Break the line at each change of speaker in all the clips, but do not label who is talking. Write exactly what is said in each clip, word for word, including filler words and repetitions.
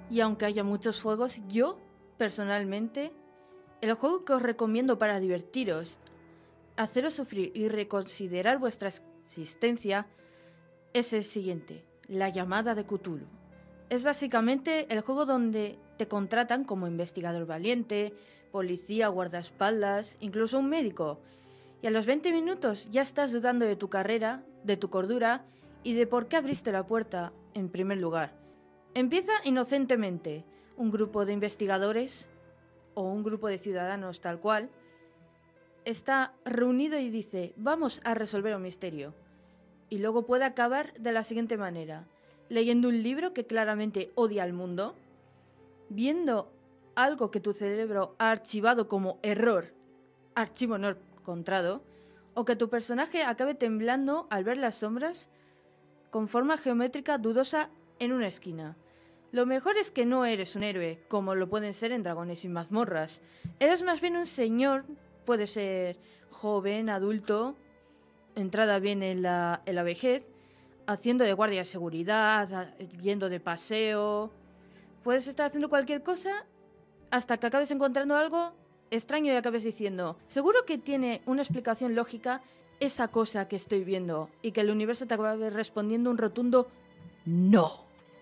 Y aunque haya muchos juegos, yo, personalmente, el juego que os recomiendo para divertiros, haceros sufrir y reconsiderar vuestra existencia es el siguiente, La llamada de Cthulhu. Es básicamente el juego donde te contratan como investigador valiente, policía, guardaespaldas, incluso un médico. Y a los veinte minutos ya estás dudando de tu carrera, de tu cordura y de por qué abriste la puerta en primer lugar. Empieza inocentemente. Un grupo de investigadores, o un grupo de ciudadanos tal cual, está reunido y dice, vamos a resolver un misterio. Y luego puede acabar de la siguiente manera, leyendo un libro que claramente odia al mundo, viendo algo que tu cerebro ha archivado como error, archivo no encontrado, o que tu personaje acabe temblando al ver las sombras con forma geométrica dudosa en una esquina. Lo mejor es que no eres un héroe, como lo pueden ser en Dragones y Mazmorras. Eres más bien un señor, puede ser joven, adulto, entrada bien en la, en la vejez, haciendo de guardia de seguridad, yendo de paseo. Puedes estar haciendo cualquier cosa hasta que acabes encontrando algo extraño y acabes diciendo, seguro que tiene una explicación lógica esa cosa que estoy viendo, y que el universo te acabe respondiendo un rotundo no.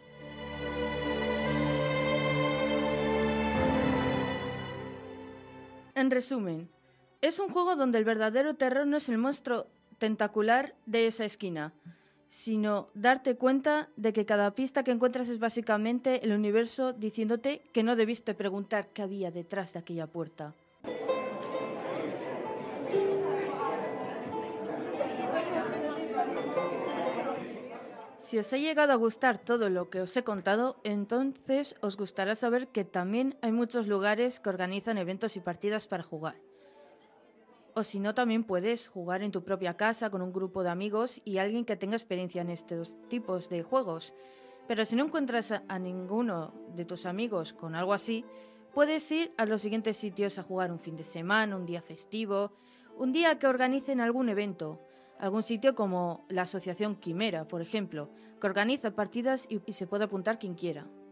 En resumen, es un juego donde el verdadero terror no es el monstruo tentacular de esa esquina, sino darte cuenta de que cada pista que encuentras es básicamente el universo diciéndote que no debiste preguntar qué había detrás de aquella puerta. Si os ha llegado a gustar todo lo que os he contado, entonces os gustará saber que también hay muchos lugares que organizan eventos y partidas para jugar. O si no, también puedes jugar en tu propia casa con un grupo de amigos y alguien que tenga experiencia en estos tipos de juegos. Pero si no encuentras a, a ninguno de tus amigos con algo así, puedes ir a los siguientes sitios a jugar un fin de semana, un día festivo, un día que organicen algún evento. Algún sitio como la Asociación Quimera, por ejemplo, que organiza partidas y, y se puede apuntar quien quiera.